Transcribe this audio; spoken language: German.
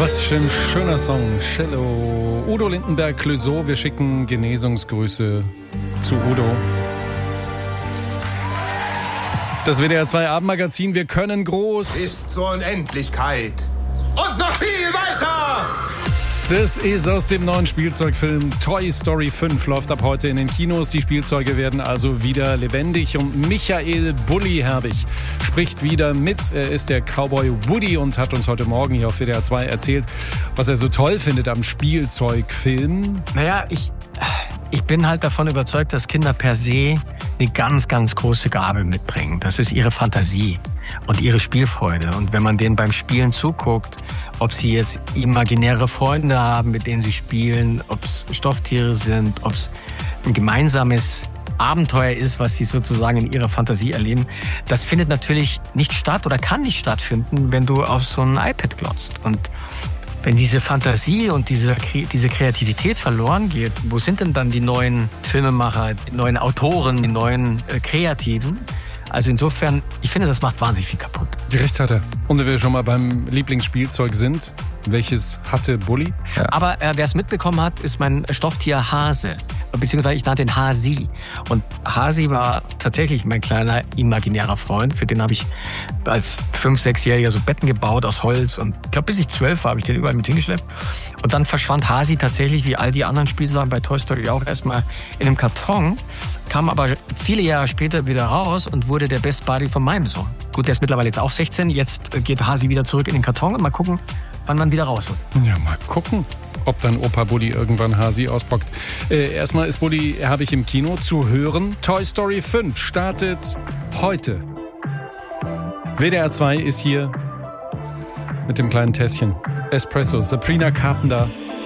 Was für ein schöner Song. Cello. Udo Lindenberg-Clouseau. Wir schicken Genesungsgrüße zu Udo. Das WDR 2 Abendmagazin. Wir können groß. Bis zur Unendlichkeit. Und noch viel weiter! Das ist aus dem neuen Spielzeugfilm Toy Story 5, läuft ab heute in den Kinos. Die Spielzeuge werden also wieder lebendig und Michael Bulli Herbig spricht wieder mit. Er ist der Cowboy Woody und hat uns heute Morgen hier auf WDR 2 erzählt, was er so toll findet am Spielzeugfilm. Naja, ich bin halt davon überzeugt, dass Kinder per se eine ganz, ganz große Gabe mitbringen. Das ist ihre Fantasie und ihre Spielfreude. Und wenn man denen beim Spielen zuguckt, ob sie jetzt imaginäre Freunde haben, mit denen sie spielen, ob es Stofftiere sind, ob es ein gemeinsames Abenteuer ist, was sie sozusagen in ihrer Fantasie erleben, das findet natürlich nicht statt oder kann nicht stattfinden, wenn du auf so ein iPad glotzt. Und wenn diese Fantasie und diese Kreativität verloren geht, wo sind denn dann die neuen Filmemacher, die neuen Autoren, die neuen Kreativen? Also insofern, ich finde, das macht wahnsinnig viel kaputt. Recht hat er. Und wenn wir schon mal beim Lieblingsspielzeug sind, welches hatte Bulli? Ja. Aber wer es mitbekommen hat, ist mein Stofftier Hase. Beziehungsweise ich nannte ihn Hasi. Und Hasi war tatsächlich mein kleiner imaginärer Freund. Für den habe ich als 5-, 6-Jähriger so Betten gebaut aus Holz. Und ich glaube, bis ich 12 war, habe ich den überall mit hingeschleppt. Und dann verschwand Hasi tatsächlich, wie all die anderen Spielsachen bei Toy Story auch, erstmal in einem Karton. Kam aber viele Jahre später wieder raus und wurde der Best Buddy von meinem Sohn. Gut, der ist mittlerweile jetzt auch 16. Jetzt geht Hasi wieder zurück in den Karton und mal gucken, wann man wieder rausholt. Ja, mal gucken, ob dann Opa Bulli irgendwann Hasi auspackt. Erstmal ist Bulli Herbig im Kino zu hören. Toy Story 5 startet heute. WDR 2 ist hier mit dem kleinen Tässchen Espresso. Sabrina Carpenter